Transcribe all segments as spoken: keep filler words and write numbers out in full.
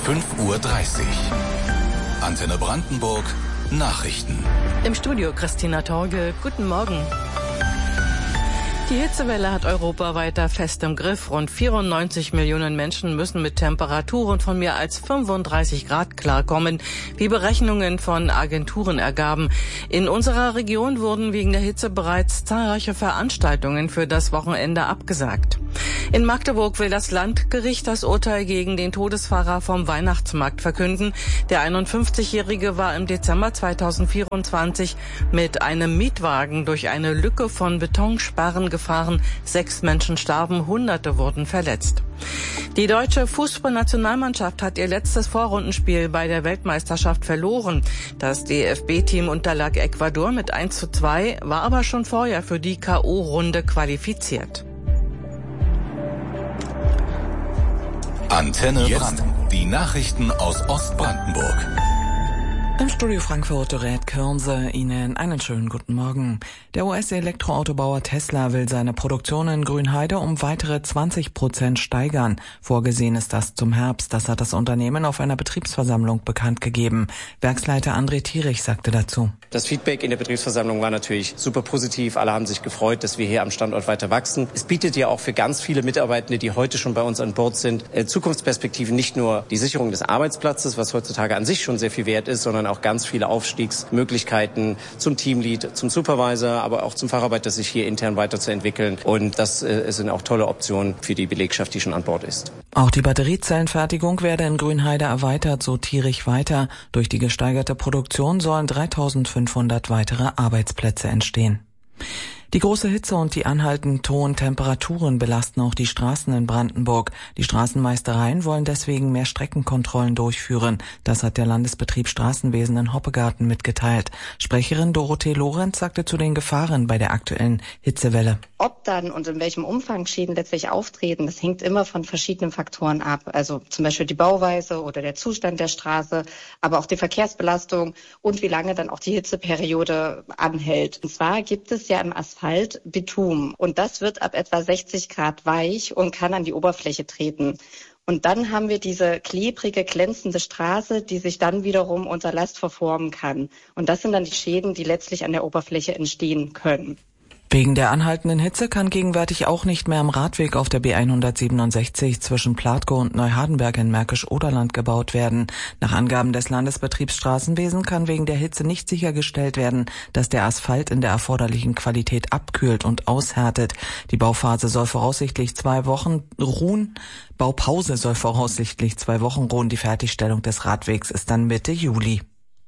fünf Uhr dreißig. Antenne Brandenburg Nachrichten. Im Studio Christina Torge. Guten Morgen. Die Hitzewelle hat Europa weiter fest im Griff. Rund vierundneunzig Millionen Menschen müssen mit Temperaturen von mehr als fünfunddreißig Grad klarkommen, wie Berechnungen von Agenturen ergaben. In unserer Region wurden wegen der Hitze bereits zahlreiche Veranstaltungen für das Wochenende abgesagt. In Magdeburg will das Landgericht das Urteil gegen den Todesfahrer vom Weihnachtsmarkt verkünden. Der einundfünfzigjährige war im Dezember zweitausendvierundzwanzig mit einem Mietwagen durch eine Lücke von Betonsperren gefahren. Sechs Menschen starben, Hunderte wurden verletzt. Die deutsche Fußballnationalmannschaft hat ihr letztes Vorrundenspiel bei der Weltmeisterschaft verloren. Das D F B-Team unterlag Ecuador mit eins zu zwei, war aber schon vorher für die K O-Runde qualifiziert. Antenne Brandenburg. Die Nachrichten aus Ostbrandenburg. Im Studio Frankfurt, Dorette Körnse, Ihnen einen schönen guten Morgen. Der U S-Elektroautobauer Tesla will seine Produktion in Grünheide um weitere zwanzig Prozent steigern. Vorgesehen ist das zum Herbst. Das hat das Unternehmen auf einer Betriebsversammlung bekannt gegeben. Werksleiter André Thierich sagte dazu: Das Feedback in der Betriebsversammlung war natürlich super positiv. Alle haben sich gefreut, dass wir hier am Standort weiter wachsen. Es bietet ja auch für ganz viele Mitarbeitende, die heute schon bei uns an Bord sind, Zukunftsperspektiven, nicht nur die Sicherung des Arbeitsplatzes, was heutzutage an sich schon sehr viel wert ist, sondern auch ganz viele Aufstiegsmöglichkeiten zum Teamlead, zum Supervisor, aber auch zum Facharbeiter, sich hier intern weiterzuentwickeln. Und das äh, sind auch tolle Optionen für die Belegschaft, die schon an Bord ist. Auch die Batteriezellenfertigung werde in Grünheide erweitert, so Thierich weiter. Durch die gesteigerte Produktion sollen dreitausendfünfhundert weitere Arbeitsplätze entstehen. Die große Hitze und die anhaltenden hohen Temperaturen belasten auch die Straßen in Brandenburg. Die Straßenmeistereien wollen deswegen mehr Streckenkontrollen durchführen. Das hat der Landesbetrieb Straßenwesen in Hoppegarten mitgeteilt. Sprecherin Dorothee Lorenz sagte zu den Gefahren bei der aktuellen Hitzewelle: Ob dann und in welchem Umfang Schäden letztlich auftreten, das hängt immer von verschiedenen Faktoren ab. Also zum Beispiel die Bauweise oder der Zustand der Straße, aber auch die Verkehrsbelastung und wie lange dann auch die Hitzeperiode anhält. Und zwar gibt es ja im Asphalt Bitumen und das wird ab etwa sechzig Grad weich und kann an die Oberfläche treten. Und dann haben wir diese klebrige, glänzende Straße, die sich dann wiederum unter Last verformen kann. Und das sind dann die Schäden, die letztlich an der Oberfläche entstehen können. Wegen der anhaltenden Hitze kann gegenwärtig auch nicht mehr am Radweg auf der B hundertsiebenundsechzig zwischen Platkow und Neuhardenberg in Märkisch-Oderland gebaut werden. Nach Angaben des Landesbetriebs Straßenwesen kann wegen der Hitze nicht sichergestellt werden, dass der Asphalt in der erforderlichen Qualität abkühlt und aushärtet. Die Bauphase soll voraussichtlich zwei Wochen ruhen. Baupause soll voraussichtlich zwei Wochen ruhen. Die Fertigstellung des Radwegs ist dann Mitte Juli.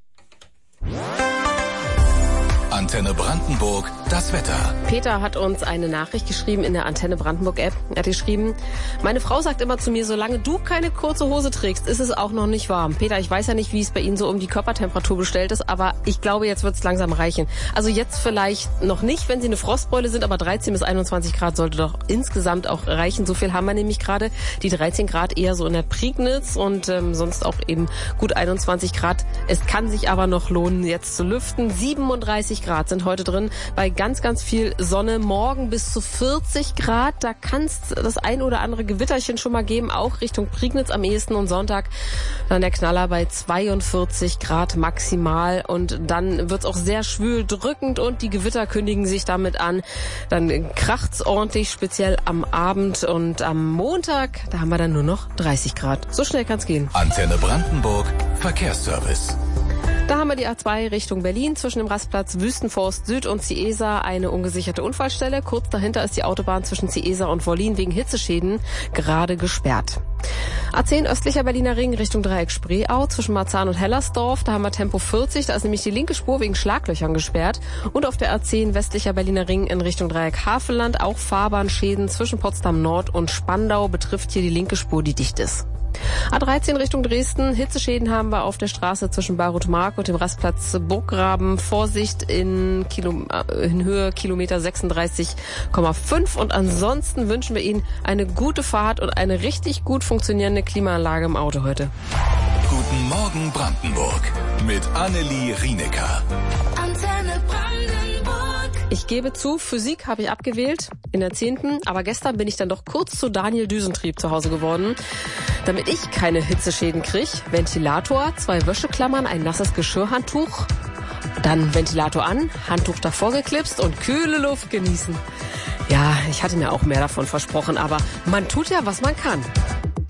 Antenne Brandenburg, das Wetter. Peter hat uns eine Nachricht geschrieben in der Antenne Brandenburg App. Er hat geschrieben: Meine Frau sagt immer zu mir, solange du keine kurze Hose trägst, ist es auch noch nicht warm. Peter, ich weiß ja nicht, wie es bei Ihnen so um die Körpertemperatur bestellt ist, aber ich glaube, jetzt wird es langsam reichen. Also jetzt vielleicht noch nicht, wenn Sie eine Frostbeule sind, aber dreizehn bis einundzwanzig Grad sollte doch insgesamt auch reichen. So viel haben wir nämlich gerade. Die dreizehn Grad eher so in der Prignitz und ähm, sonst auch eben gut einundzwanzig Grad. Es kann sich aber noch lohnen, jetzt zu lüften. siebenunddreißig Grad sind heute drin, bei ganz, ganz viel Sonne. Morgen bis zu vierzig Grad, da kann es das ein oder andere Gewitterchen schon mal geben, auch Richtung Prignitz am ehesten. Und Sonntag dann der Knaller bei zweiundvierzig Grad maximal. Und dann wird es auch sehr schwül, drückend und die Gewitter kündigen sich damit an. Dann kracht's ordentlich, speziell am Abend. Und am Montag, da haben wir dann nur noch dreißig Grad. So schnell kann's gehen. Antenne Brandenburg, Verkehrsservice. Da haben wir die A zwei Richtung Berlin zwischen dem Rastplatz Wüstenforst Süd und Ciesa eine ungesicherte Unfallstelle. Kurz dahinter ist die Autobahn zwischen Ciesa und Wollin wegen Hitzeschäden gerade gesperrt. A zehn östlicher Berliner Ring Richtung Dreieck Spreeau zwischen Marzahn und Hellersdorf. Da haben wir Tempo vierzig. Da ist nämlich die linke Spur wegen Schlaglöchern gesperrt. Und auf der A zehn westlicher Berliner Ring in Richtung Dreieck Havelland auch Fahrbahnschäden zwischen Potsdam Nord und Spandau. Betrifft hier die linke Spur, die dicht ist. A dreizehn Richtung Dresden. Hitzeschäden haben wir auf der Straße zwischen Barut-Mark und dem Rastplatz Burggraben. Vorsicht in, Kilo, in Höhe Kilometer sechsunddreißig Komma fünf. Und ansonsten wünschen wir Ihnen eine gute Fahrt und eine richtig gut funktionierende Klimaanlage im Auto heute. Guten Morgen Brandenburg mit Annelie Rienecker. Antenne Brandenburg. Ich gebe zu, Physik habe ich abgewählt in der zehnten. Aber gestern bin ich dann doch kurz zu Daniel Düsentrieb zu Hause geworden. Damit ich keine Hitzeschäden kriege, Ventilator, zwei Wäscheklammern, ein nasses Geschirrhandtuch. Dann Ventilator an, Handtuch davor geklipst und kühle Luft genießen. Ja, ich hatte mir auch mehr davon versprochen, aber man tut ja, was man kann.